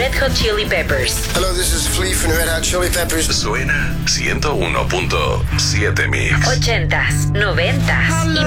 Red Hot Chili Peppers. Hello, this is Flea from Red Hot Chili Peppers. Suena 101.7 Mix. 80s, 90s y